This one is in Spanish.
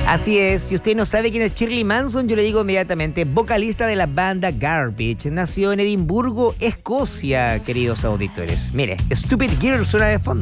Así es, si usted no sabe quién es Shirley Manson, yo le digo inmediatamente, vocalista de la banda Garbage, nació en Edimburgo, Escocia, queridos auditores. Mire, Stupid Girl suena de fondo.